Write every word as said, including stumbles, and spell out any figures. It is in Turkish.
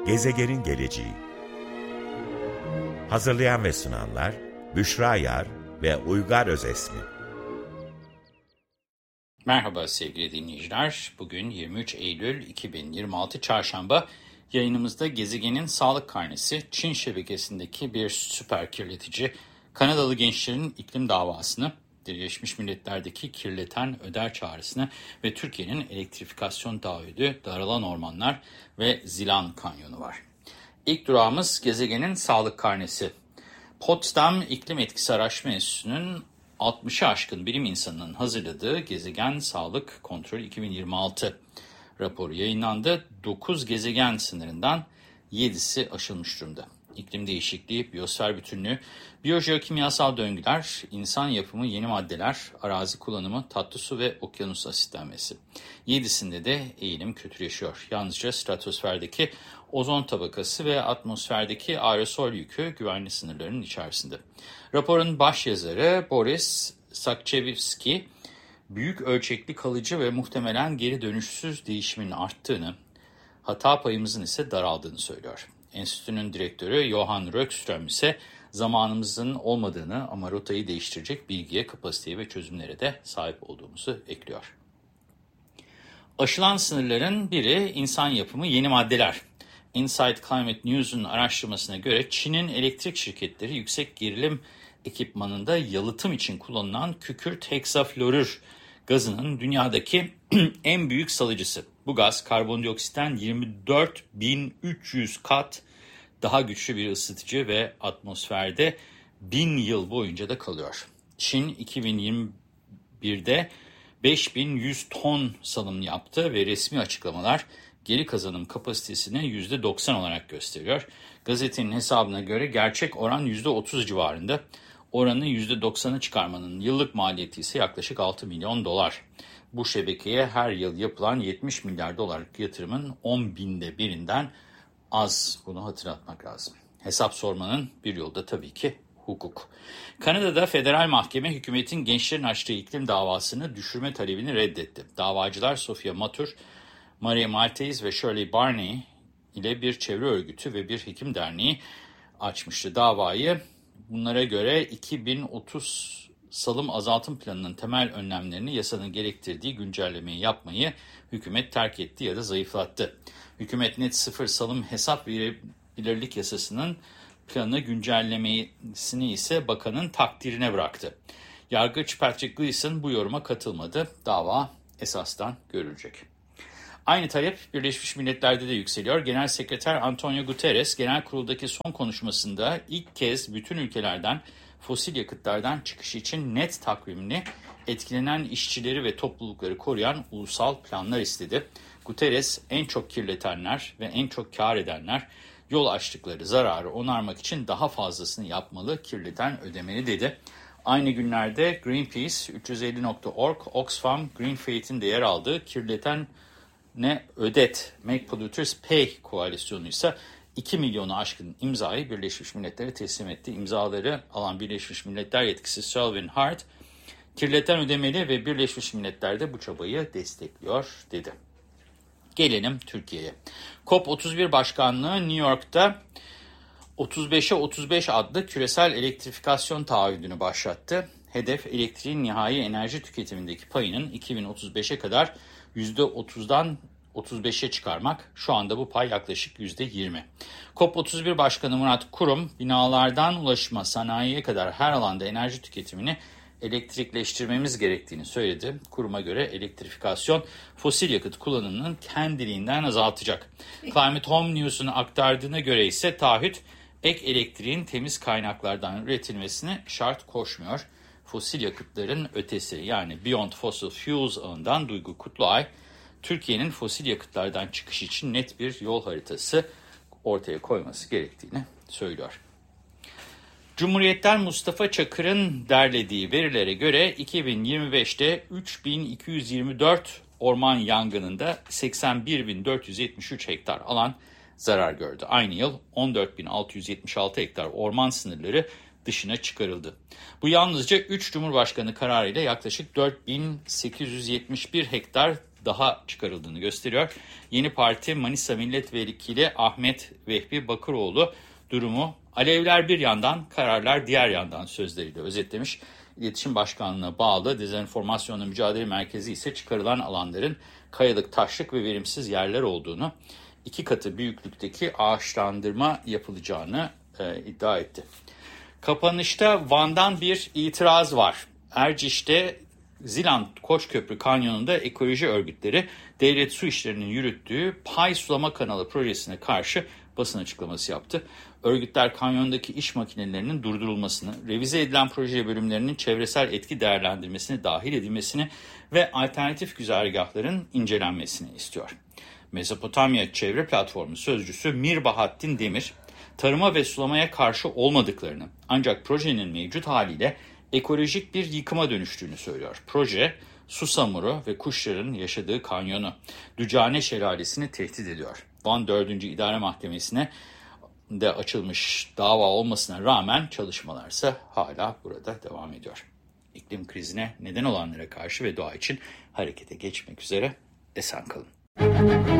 Gezegenin geleceği. Hazırlayan ve sunanlar Büşra Yar ve Uygar Özesmi. Merhaba sevgili dinleyiciler. Bugün yirmi üç Eylül iki bin yirmi altı Çarşamba. Yayınımızda gezegenin sağlık karnesi, Çin şebekesindeki bir süper kirletici, Kanadalı gençlerin iklim davasını, Birleşmiş Milletler'deki kirleten öder çağrısını ve Türkiye'nin elektrifikasyon taahhüdü, daralan ormanlar ve Zilan Kanyonu var. İlk durağımız gezegenin sağlık karnesi. Potsdam İklim Etkisi Araştırma Enstitüsü'nün altmışı aşkın bilim insanının hazırladığı Gezegen Sağlık Kontrolü iki bin yirmi altı raporu yayınlandı. dokuz gezegen sınırından yedisi aşılmış durumda. İklim değişikliği, biyosfer bütünlüğü, biyojeokimyasal döngüler, insan yapımı yeni maddeler, arazi kullanımı, tatlı su ve okyanus asitlenmesi. Yedisinde de eğilim kötüleşiyor. Yalnızca stratosferdeki ozon tabakası ve atmosferdeki aerosol yükü güvenli sınırların içerisinde. Raporun başyazarı Boris Sakçevski, büyük ölçekli kalıcı ve muhtemelen geri dönüşsüz değişimin arttığını, hata payımızın ise daraldığını söylüyor. Enstitünün direktörü Johan Rökström ise zamanımızın olmadığını ama rotayı değiştirecek bilgiye, kapasiteye ve çözümlere de sahip olduğumuzu ekliyor. Aşılan sınırların biri insan yapımı yeni maddeler. Inside Climate News'un araştırmasına göre Çin'in elektrik şirketleri yüksek gerilim ekipmanında yalıtım için kullanılan kükürt heksaflorür gazının dünyadaki en büyük salıcısı. Bu gaz karbondioksitten yirmi dört bin üç yüz kat daha güçlü bir ısıtıcı ve atmosferde bin yıl boyunca da kalıyor. Çin iki bin yirmi birde beş bin yüz ton salım yaptı ve resmi açıklamalar geri kazanım kapasitesini yüzde doksan olarak gösteriyor. Gazetenin hesabına göre gerçek oran yüzde otuz civarında. Oranı yüzde doksanı çıkarmanın yıllık maliyeti ise yaklaşık altı milyon dolar. Bu şebekeye her yıl yapılan yetmiş milyar dolarlık yatırımın on binde birinden az. Bunu hatırlatmak lazım. Hesap sormanın bir yolu da tabii ki hukuk. Kanada'da federal mahkeme hükümetin gençlerin açtığı iklim davasını düşürme talebini reddetti. Davacılar Sophia Matur, Maria Maltese ve Shirley Barney ile bir çevre örgütü ve bir hekim derneği açmıştı davayı. Bunlara göre iki bin otuz salım azaltım planının temel önlemlerini yasanın gerektirdiği güncellemeyi yapmayı hükümet terk etti ya da zayıflattı. Hükümet net sıfır salım hesap verebilirlik yasasının planı güncellemesini ise bakanın takdirine bıraktı. Yargıç Patrick Gleeson bu yoruma katılmadı. Dava esastan görülecek. Aynı talep Birleşmiş Milletler'de de yükseliyor. Genel Sekreter Antonio Guterres, Genel Kurul'daki son konuşmasında ilk kez bütün ülkelerden fosil yakıtlardan çıkış için net takvimini, etkilenen işçileri ve toplulukları koruyan ulusal planlar istedi. Guterres, en çok kirletenler ve en çok kar edenler yol açtıkları zararı onarmak için daha fazlasını yapmalı, kirleten ödemeli dedi. Aynı günlerde Greenpeace, üç yüz elli nokta org, Oxfam, Greenfeed'in de yer aldığı kirleten ne ödet, Make Polluters Pay koalisyonu ise iki milyonu aşkın imzayı Birleşmiş Milletler'e teslim etti. İmzaları alan Birleşmiş Milletler yetkisi Sylvain Hart, kirleten ödemeli ve Birleşmiş Milletler de bu çabayı destekliyor dedi. Gelelim Türkiye'ye. COP otuz bir Başkanlığı New York'ta otuz beşe otuz beş adlı küresel elektrifikasyon taahhüdünü başlattı. Hedef, elektriğin nihai enerji tüketimindeki payının iki bin otuz beşe kadar yüzde otuzdan otuz beşe çıkarmak. Şu anda bu pay yaklaşık yüzde yirmi. COP otuz bir Başkanı Murat Kurum, binalardan ulaşıma, sanayiye kadar her alanda enerji tüketimini elektrikleştirmemiz gerektiğini söyledi. Kuruma göre elektrifikasyon fosil yakıt kullanımının kendiliğinden azaltacak. Climate Home News'un aktardığına göre ise taahhüt ek elektriğin temiz kaynaklardan üretilmesine şart koşmuyor. Fosil yakıtların ötesi yani Beyond Fossil Fuels ağından Duygu Kutluay, Türkiye'nin fosil yakıtlardan çıkış için net bir yol haritası ortaya koyması gerektiğini söylüyor. Cumhuriyet'ten Mustafa Çakır'ın derlediği verilere göre iki bin yirmi beşte üç bin iki yüz yirmi dört orman yangınında seksen bir bin dört yüz yetmiş üç hektar alan zarar gördü. Aynı yıl on dört bin altı yüz yetmiş altı hektar orman sınırları dışına çıkarıldı. Bu yalnızca üç Cumhurbaşkanı kararıyla yaklaşık dört bin sekiz yüz yetmiş bir hektar daha çıkarıldığını gösteriyor. Yeni Parti Manisa Milletvekili Ahmet Vehbi Bakıroğlu durumu "Alevler bir yandan, kararlar diğer yandan" sözleriyle özetlemiş. İletişim Başkanlığı'na bağlı Dezenformasyonla Mücadele Merkezi ise çıkarılan alanların kayalık, taşlık ve verimsiz yerler olduğunu, iki katı büyüklükteki ağaçlandırma yapılacağını e, iddia etti. Kapanışta Van'dan bir itiraz var. Erciş'te Zilan Koçköprü Kanyonu'nda ekoloji örgütleri devlet su işlerinin yürüttüğü Pay Sulama Kanalı projesine karşı basın açıklaması yaptı. Örgütler kanyondaki iş makinelerinin durdurulmasını, revize edilen proje bölümlerinin çevresel etki değerlendirmesine dahil edilmesini ve alternatif güzergahların incelenmesini istiyor. Mezopotamya Çevre Platformu sözcüsü Mir Bahattin Demir, tarıma ve sulamaya karşı olmadıklarını, ancak projenin mevcut haliyle ekolojik bir yıkıma dönüştüğünü söylüyor. Proje, susamuru ve kuşların yaşadığı kanyonu, Dücane Şelalesi'ni tehdit ediyor. Van dördüncü İdare Mahkemesi'ne de açılmış dava olmasına rağmen çalışmalarsa hala burada devam ediyor. İklim krizine neden olanlara karşı ve doğa için harekete geçmek üzere esen kalın.